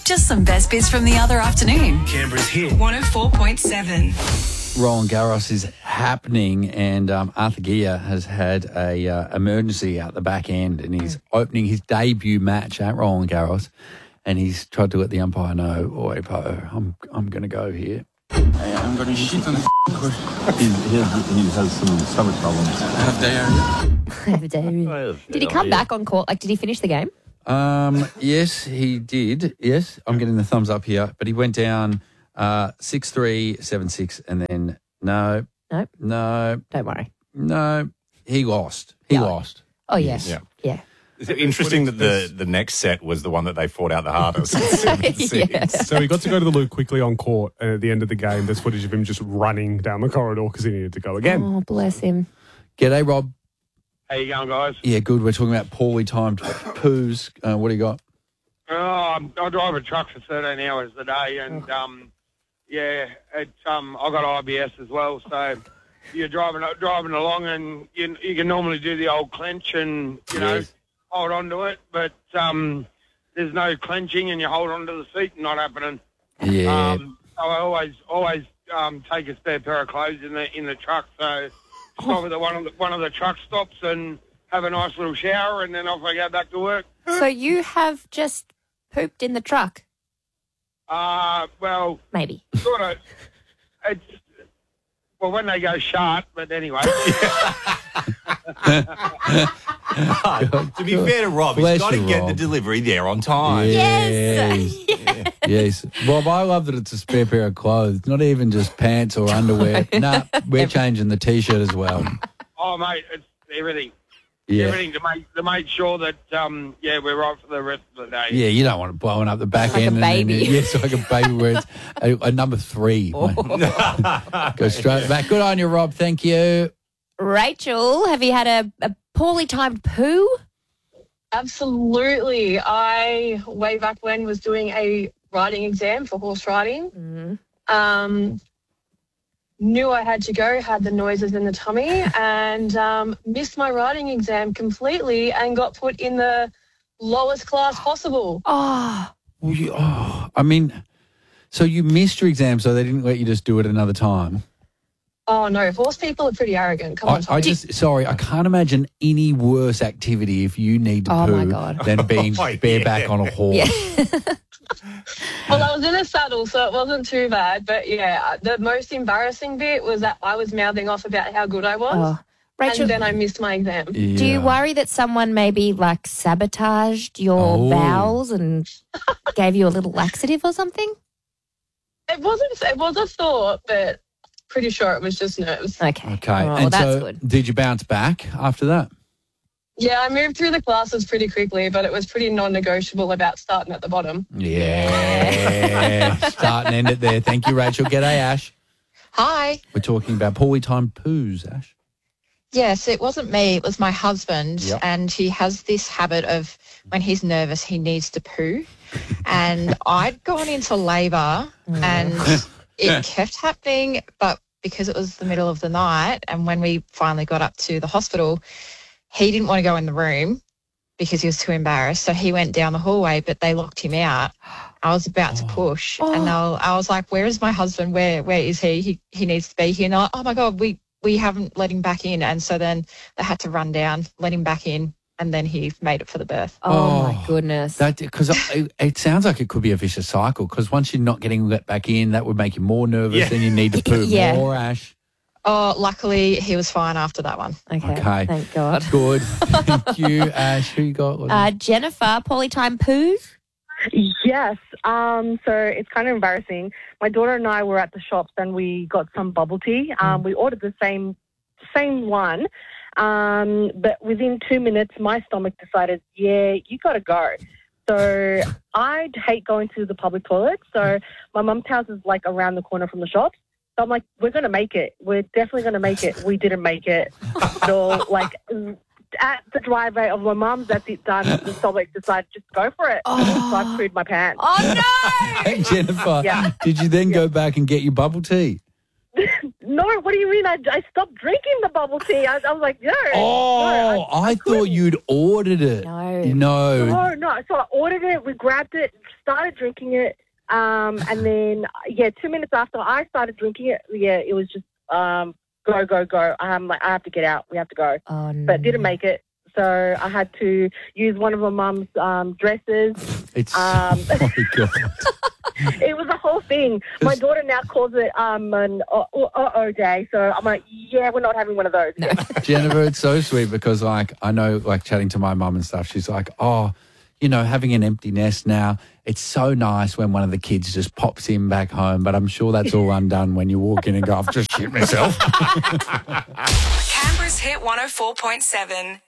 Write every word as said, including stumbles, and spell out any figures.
just some best bits from the other afternoon. Canberra's hit. one oh four point seven. Roland Garros is happening, and um, Arthur Gia has had a uh, emergency out the back end, and he's opening his debut match at Roland Garros, and he's tried to let the umpire know, "Oi, Po, I'm I'm going to go here." Hey, I'm going to shit on the court. He, he, has, he has some stomach problems. I have diarrhea. I have diarrhea. Did he come back on court? Like, did he finish the game? Um, yes, he did. Yes, I'm getting the thumbs up here, but he went down uh, six three, seven six, and then no, No. no, Don't worry. no, he lost. He Yeah. lost. Oh, yeah. Yes. Yeah. Yeah. It's interesting that the, the next set was the one that they fought out the hardest. seven six. Yeah. So he got to go to the loo quickly on court, and at the end of the game, there's footage of him just running down the corridor because he needed to go again. Oh, bless him. G'day, Rob. How you going, guys? Yeah, good. We're talking about poorly timed poos. Uh, what do you got? Oh, I'm, I drive a truck for thirteen hours a day, and um, yeah, it's um, I got I B S as well. So you're driving driving along, and you you can normally do the old clench and you know Yes. hold on to it, but um, there's no clenching, and you hold on to the seat, not happening. Yeah. Um, so I always always um, take a spare pair of clothes in the in the truck. So stop at the one of the one of the truck stops and have a nice little shower, and then off I go back to work. So you have just pooped in the truck? Uh, well, Maybe. sort of. It's well when they go sharp, but anyway. To be fair to Rob, Bless he's got to you, get Rob. the delivery there on time. Yes. Yes. Yes. Rob, I love that it's a spare pair of clothes, not even just pants or underwear. No, we're changing the T-shirt as well. Oh, mate, it's everything. Yeah. Everything to make to make sure that um, yeah, we're right for the rest of the day. Yeah, you don't want it blowing up the back Like a end. baby. And then, yes, like a baby where it's a, a number three. Go straight back. Good on you, Rob. Thank you. Rachel, have you had a, a poorly timed poo? Absolutely. I, way back when, was doing a riding exam for horse riding. Mm-hmm. Um, knew I had to go, had the noises in the tummy, and um, missed my riding exam completely and got put in the lowest class possible. Oh, Well, you, oh, I mean, so you missed your exam, so they didn't let you just do it another time. Oh, no. Horse people are pretty arrogant. Come I, on, I Tommy. just, sorry, I can't imagine any worse activity if you need to Oh, poo my God. than being Oh, bareback yeah. on a horse. yeah. Well, I was in a saddle, so it wasn't too bad. But, yeah, the most embarrassing bit was that I was mouthing off about how good I was, Oh. Rachel, and then I missed my exam. do you Yeah. worry that someone maybe like sabotaged your Oh. bowels and gave you a little laxative or something? It wasn't. It was a thought, but pretty sure it was just nerves. Okay. Okay. Oh, well, and that's so good. did you bounce back after that? Yeah, I moved through the classes pretty quickly, but it was pretty non-negotiable about starting at the bottom. Yeah. Start and end it there. Thank you, Rachel. G'day, Ash. Hi. We're talking about poorly timed poos, Ash. Yes, it wasn't me. It was my husband. Yep. And he has this habit of when he's nervous, he needs to poo. And I'd gone into labour and it kept happening. But because it was the middle of the night and when we finally got up to the hospital, he didn't want to go in the room because he was too embarrassed. So he went down the hallway, but they locked him out. I was about to push. Oh. And I I was like, where is my husband? Where Where is he? He, he needs to be here. And they're like, oh, my God, we... we haven't let him back in. And so then they had to run down, let him back in, and then he made it for the birth. Oh, Oh, my goodness. That because it, it sounds like it could be a vicious cycle. Because once you're not getting let back in, that would make you more nervous. Yeah. Then you need to poo Yeah. more, Ash. Oh, luckily he was fine after that one. okay. Okay. Thank God. Good. Thank you, Ash. Who you got? Uh, Jennifer, poorly timed poos? Yes. Um, so it's kind of embarrassing. My daughter and I were at the shops and we got some bubble tea. Um, we ordered the same same one, um, but within two minutes, my stomach decided, yeah, you got to go. So I hate going to the public toilet. So my mum's house is like around the corner from the shops. So I'm like, we're going to make it. We're definitely going to make it. We didn't make it at all. Like, at the driveway of my mum's, that's it done. The stomach decided just go for it. Oh. So I pooed my pants. Oh, no! Hey, Jennifer, Yeah. did you then go back and get your bubble tea? No, no, what do you mean? I, I stopped drinking the bubble tea. I, I was like, no. Oh, no, I, I thought you'd ordered it. No. No. No, no. So I ordered it. We grabbed it, started drinking it. Um, and then, yeah, two minutes after I started drinking it, yeah, it was just um, go, go, go. I'm like, I have to get out. We have to go. Oh, no. But didn't make it. So I had to use one of my mum's um, dresses. It's Um, oh my God. It was a whole thing. My daughter now calls it um, an uh-oh day. So I'm like, yeah, we're not having one of those. No. Jennifer, it's so sweet because, like, I know, like, chatting to my mum and stuff, she's like, oh, you know, having an empty nest now, it's so nice when one of the kids just pops in back home, but I'm sure that's all undone when you walk in and go, I've just shit myself. Canberra's Hit one oh four point seven.